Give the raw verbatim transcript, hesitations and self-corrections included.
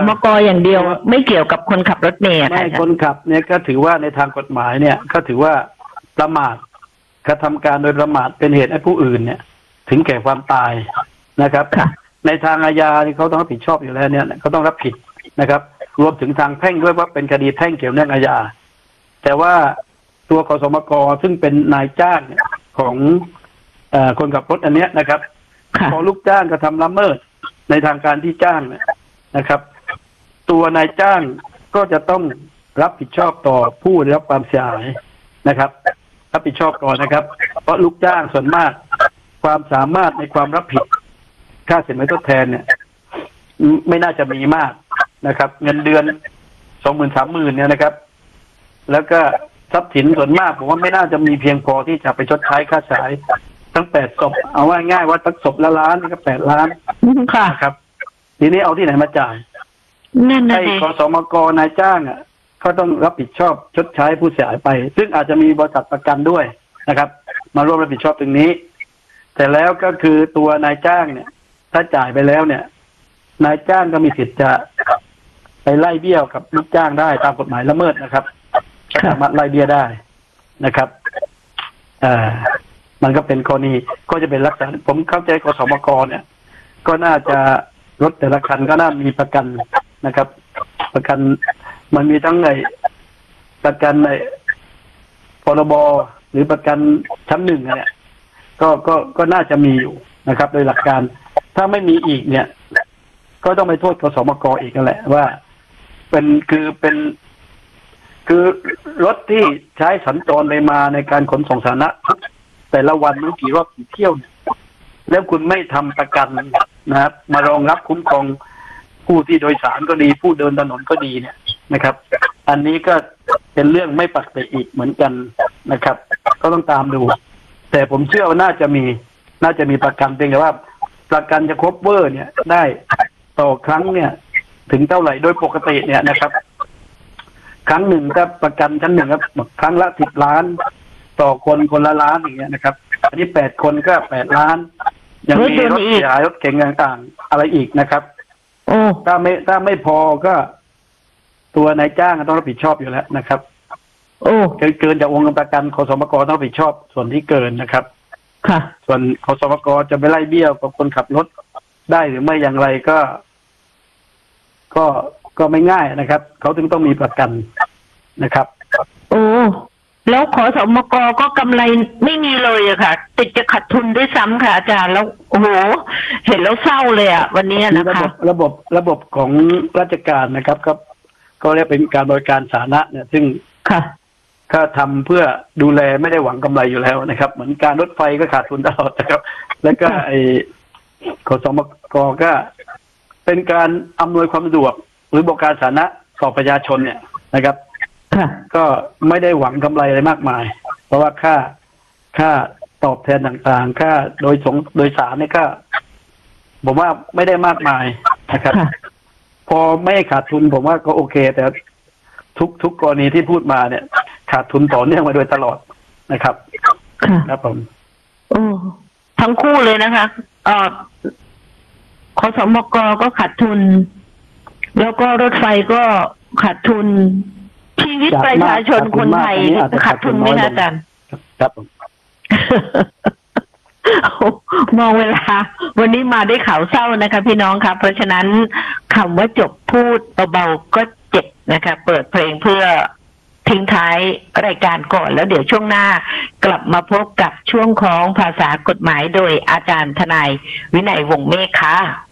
มกอย่างเดียวไม่เกี่ยวกับคนขับรถเมล์ไม่คนขับเนี่ยก็ถือว่าในทางกฎหมายเนี่ยก็ถือว่าประมาทกระทำการโดยประมาทเป็นเหตุให้ผู้อื่นเนี่ยถึงแก่ความตายนะครับในทางอาญาเขาต้องรับผิดชอบอยู่แล้วเนี่ยเขาต้องรับผิดนะครับรวมถึงทางแพ่งด้วยว่าเป็นคดีแพ่งเกี่ยวเนื่องอาญาแต่ว่าตัวขสมกซึ่งเป็นนายจ้างของเอ่อคนขับรถอันเนี้ยนะครับพอลูกจ้างกระทำละเมิดในทางการที่จ้างนะครับตัวนายจ้างก็จะต้องรับผิดชอบต่อผู้ได้รับความเสียหายนะครับรับผิดชอบก่อนนะครับเพราะลูกจ้างส่วนมากความสามารถในความรับผิดค่าสินไหมทดแทนเนี่ยไม่น่าจะมีมากนะครับเงินเดือนสองหมื่นสามหมื่นเนี่ยนะครับแล้วก็ทรัพย์สินส่วนมากผมว่าไม่น่าจะมีเพียงพอที่จะไปชดใช้ค่าใช้ทั้งแปดศพเอาว่าง่ายว่าทั้งศพละล้านนี่ก็แปดล้านค่ะครับทีนี้เอาที่ไหนมาจ่ายนั่นนะให้กสมกนายจ้างอ่ะเขาต้องรับผิดชอบชดใช้ผู้เสียหายไปซึ่งอาจจะมีบริษัทประกันด้วยนะครับมาร่วมรับผิดชอบตรงนี้แต่แล้วก็คือตัวนายจ้างเนี่ยถ้าจ่ายไปแล้วเนี่ยนายจ้างก็มีสิทธิ์จะไปไล่เบี้ยกับลูกจ้างได้ตามกฎหมายละเมิดนะครับสามารถไล่เบี้ยได้นะครับอ่ามันก็เป็นกรณีก็จะเป็นลักษณะผมเข้าใจกสมกเนี่ยก็น่าจะรถแต่ละคันก็น่ามีประกันนะครับ ประกันมันมีทั้งในประกันในพรบหรือประกันชั้นหนึ่งเนี่ยก็ก็ก็น่าจะมีอยู่นะครับ โดยหลักการถ้าไม่มีอีกเนี่ยก็ต้องไปโทษกสมกอีกนั่นแหละว่าเป็นคือเป็นคือรถที่ใช้สัญจรไปมาในการขนส่งสาธารณะแต่ละวันมันกี่รอบกี่เที่ยวแล้วคุณไม่ทำประกันนะครับมารองรับคุ้มครองผู้ที่โดยสารก็ดีผู้เดินถนนก็ดีเนี่ยนะครับอันนี้ก็เป็นเรื่องไม่ปกติอีกเหมือนกันนะครับก็ต้องตามดูแต่ผมเชื่อว่าน่าจะมีน่าจะมีประกันเพียงแต่ว่าประกันจะครบเวอร์เนี่ยได้ต่อครั้งเนี่ยถึงเท่าไหร่โดยปกติเนี่ยนะครับครั้งหนึ่งถ้าประกันชั้นหนึ่งครับครั้งละสิบล้านต่อคนคนละล้านอย่างเงี้ยนะครับอันนี้แปดคนก็แปดล้านยังมีรถเสียหายรถเก๋งต่างๆอะไรอีกนะครับถ้าไม่ถ้าไม่พอก็ตัวนายจ้างต้องรับผิดชอบอยู่แล้วนะครับโอ้เกินเกินจากวงเงินประกันขสมกต้องรับผิดชอบส่วนที่เกินนะครับค่ะส่วนขสมกจะไปไล่เบี้ยกับคนขับรถได้หรือไม่อย่างไรก็ ก็ก็ไม่ง่ายนะครับเขาถึงต้องมีประกันนะครับโอ้แล้วขสมกก็กำไรไม่มีเลยอะค่ะติดจะขาดทุนด้วยซ้ำค่ะอาจารย์แล้วโอ้โหเห็นแล้วเศร้าเลยอะวันนี้นะคะระบบระบบของราชการนะครับก็ก็เรียกเป็นการบริการสาธารณะเนี่ยซึ่งค่ะก็ทำเพื่อดูแลไม่ได้หวังกำไรอยู่แล้วนะครับเหมือนการรถไฟก็ขาดทุนตลอดนะครับแล้วก็ไอ้ขสมกก็เป็นการอำนวยความสะดวกหรือบริการสาธารณะต่อประชาชนเนี่ยนะครับก็ไม่ได้หวังกำไรอะไรมากมายเพราะว่าค่าค่าตอบแทนต่างๆค่าโดยสงโดยสารเนี่ยก็ผมว่าไม่ได้มากมายนะครับพอไม่ขาดทุนผมว่าก็โอเคแต่ทุกทุกกรณีที่พูดมาเนี่ยขาดทุนต่อเนื่องมาโดยตลอดนะครับครับผมโอ้ทั้งคู่เลยนะคะเอ่อขสมกก็ขาดทุนแล้วก็รถไฟก็ขาดทุนชีวิตประชาชนคนไทยขาดทุนไหมนะอาจารย์ครับมองเวลาวันนี้มาได้ข่าวเศร้านะคะพี่น้องครับเพราะฉะนั้นคำว่าจบพูดเบาๆก็เจ็บนะคะเปิดเพลงเพื่อทิ้งท้ายรายการก่อนแล้วเดี๋ยวช่วงหน้ากลับมาพบกับช่วงของภาษากฎหมายโดยอาจารย์ทนายวินัยวงศ์เมฆค่ะ